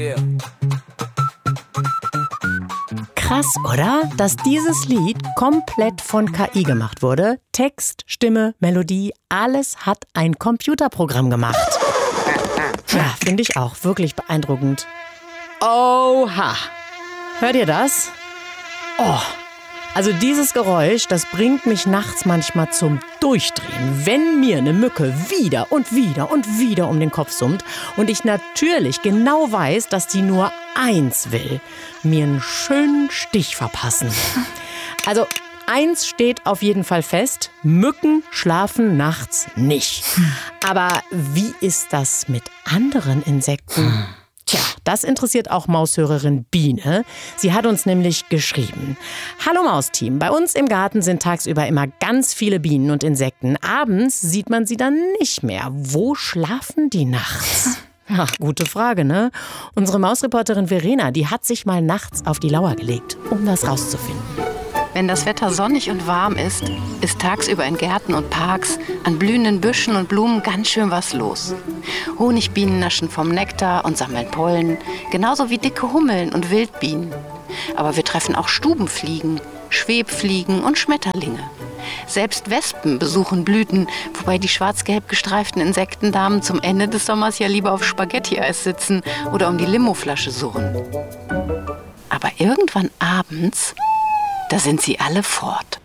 Yeah. Krass, oder? Dass dieses Lied komplett von KI gemacht wurde. Text, Stimme, Melodie, alles hat ein Computerprogramm gemacht. Ja, finde ich auch wirklich beeindruckend. Oha! Hört ihr das? Oh, also dieses Geräusch, das bringt mich nachts manchmal zum Durchdrehen, wenn mir eine Mücke wieder und wieder und wieder um den Kopf summt und ich natürlich genau weiß, dass die nur eins will, mir einen schönen Stich verpassen. Also eins steht auf jeden Fall fest, Mücken schlafen nachts nicht. Aber wie ist das mit anderen Insekten? Tja, das interessiert auch Maushörerin Biene. Sie hat uns nämlich geschrieben: Hallo Mausteam, bei uns im Garten sind tagsüber immer ganz viele Bienen und Insekten. Abends sieht man sie dann nicht mehr. Wo schlafen die nachts? Ach, gute Frage, ne? Unsere Mausreporterin Verena, die hat sich mal nachts auf die Lauer gelegt, um das rauszufinden. Wenn das Wetter sonnig und warm ist, ist tagsüber in Gärten und Parks, an blühenden Büschen und Blumen ganz schön was los. Honigbienen naschen vom Nektar und sammeln Pollen, genauso wie dicke Hummeln und Wildbienen. Aber wir treffen auch Stubenfliegen, Schwebfliegen und Schmetterlinge. Selbst Wespen besuchen Blüten, wobei die schwarz-gelb gestreiften Insektendamen zum Ende des Sommers ja lieber auf Spaghetti-Eis sitzen oder um die Limoflasche surren. Aber irgendwann abends, da sind sie alle fort.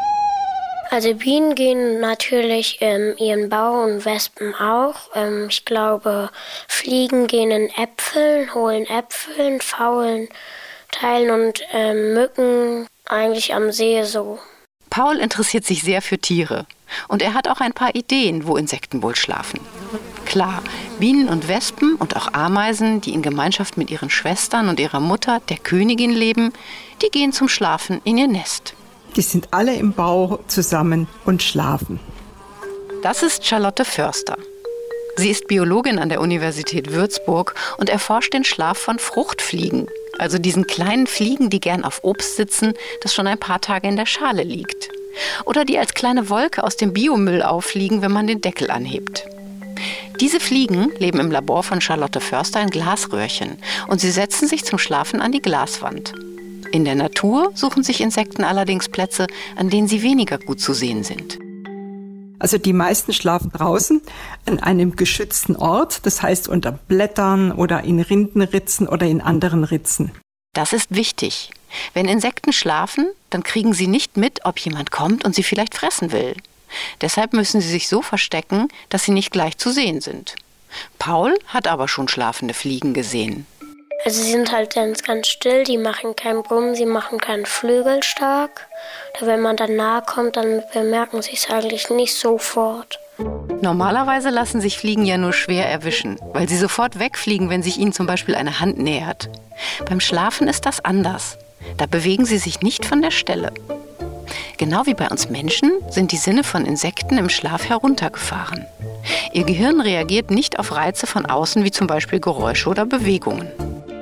Also Bienen gehen natürlich in ihren Bau und Wespen auch. Ich glaube, Fliegen gehen in Äpfeln, holen Äpfeln, faulen, teilen und Mücken eigentlich am See so. Paul interessiert sich sehr für Tiere und er hat auch ein paar Ideen, wo Insekten wohl schlafen. Klar, Bienen und Wespen und auch Ameisen, die in Gemeinschaft mit ihren Schwestern und ihrer Mutter, der Königin, leben, die gehen zum Schlafen in ihr Nest. Die sind alle im Bau zusammen und schlafen. Das ist Charlotte Förster. Sie ist Biologin an der Universität Würzburg und erforscht den Schlaf von Fruchtfliegen, also diesen kleinen Fliegen, die gern auf Obst sitzen, das schon ein paar Tage in der Schale liegt. Oder die als kleine Wolke aus dem Biomüll auffliegen, wenn man den Deckel anhebt. Diese Fliegen leben im Labor von Charlotte Förster in Glasröhrchen und sie setzen sich zum Schlafen an die Glaswand. In der Natur suchen sich Insekten allerdings Plätze, an denen sie weniger gut zu sehen sind. Also die meisten schlafen draußen an einem geschützten Ort, das heißt unter Blättern oder in Rindenritzen oder in anderen Ritzen. Das ist wichtig. Wenn Insekten schlafen, dann kriegen sie nicht mit, ob jemand kommt und sie vielleicht fressen will. Deshalb müssen sie sich so verstecken, dass sie nicht gleich zu sehen sind. Paul hat aber schon schlafende Fliegen gesehen. Also sie sind halt ganz still, die machen keinen Brummen, sie machen keinen Flügel stark. Wenn man dann nahe kommt, dann bemerken sie es eigentlich nicht sofort. Normalerweise lassen sich Fliegen ja nur schwer erwischen, weil sie sofort wegfliegen, wenn sich ihnen zum Beispiel eine Hand nähert. Beim Schlafen ist das anders. Da bewegen sie sich nicht von der Stelle. Genau wie bei uns Menschen sind die Sinne von Insekten im Schlaf heruntergefahren. Ihr Gehirn reagiert nicht auf Reize von außen, wie zum Beispiel Geräusche oder Bewegungen.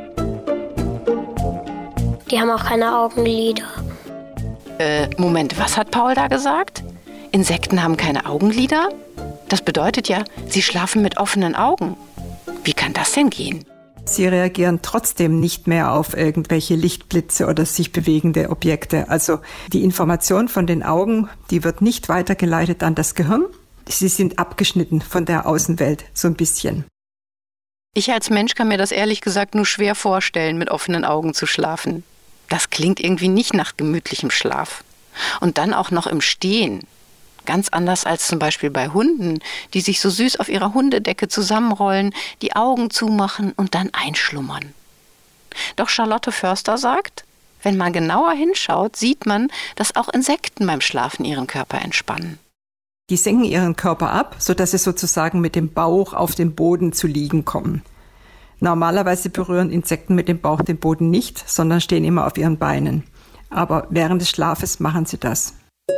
Die haben auch keine Augenlider. Moment, was hat Paul da gesagt? Insekten haben keine Augenlider? Das bedeutet ja, sie schlafen mit offenen Augen. Wie kann das denn gehen? Sie reagieren trotzdem nicht mehr auf irgendwelche Lichtblitze oder sich bewegende Objekte. Also die Information von den Augen, die wird nicht weitergeleitet an das Gehirn. Sie sind abgeschnitten von der Außenwelt, so ein bisschen. Ich als Mensch kann mir das ehrlich gesagt nur schwer vorstellen, mit offenen Augen zu schlafen. Das klingt irgendwie nicht nach gemütlichem Schlaf. Und dann auch noch im Stehen. Ganz anders als zum Beispiel bei Hunden, die sich so süß auf ihrer Hundedecke zusammenrollen, die Augen zumachen und dann einschlummern. Doch Charlotte Förster sagt, wenn man genauer hinschaut, sieht man, dass auch Insekten beim Schlafen ihren Körper entspannen. Die senken ihren Körper ab, sodass sie sozusagen mit dem Bauch auf dem Boden zu liegen kommen. Normalerweise berühren Insekten mit dem Bauch den Boden nicht, sondern stehen immer auf ihren Beinen. Aber während des Schlafes machen sie das.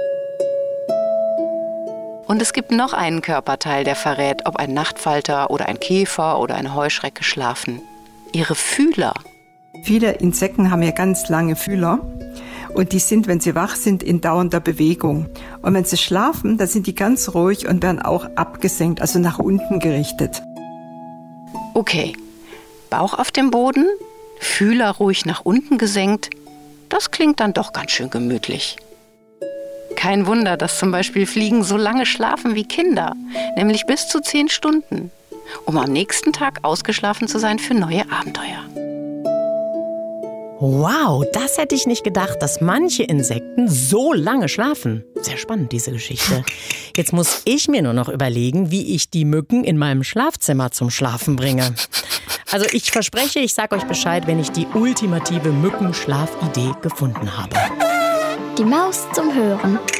Und es gibt noch einen Körperteil, der verrät, ob ein Nachtfalter oder ein Käfer oder eine Heuschrecke schlafen. Ihre Fühler. Viele Insekten haben ja ganz lange Fühler und die sind, wenn sie wach sind, in dauernder Bewegung. Und wenn sie schlafen, dann sind die ganz ruhig und werden auch abgesenkt, also nach unten gerichtet. Okay, Bauch auf dem Boden, Fühler ruhig nach unten gesenkt. Das klingt dann doch ganz schön gemütlich. Kein Wunder, dass zum Beispiel Fliegen so lange schlafen wie Kinder, nämlich bis zu 10 Stunden, um am nächsten Tag ausgeschlafen zu sein für neue Abenteuer. Wow, das hätte ich nicht gedacht, dass manche Insekten so lange schlafen. Sehr spannend, diese Geschichte. Jetzt muss ich mir nur noch überlegen, wie ich die Mücken in meinem Schlafzimmer zum Schlafen bringe. Also ich verspreche, ich sage euch Bescheid, wenn ich die ultimative Mückenschlafidee gefunden habe. Die Maus zum Hören.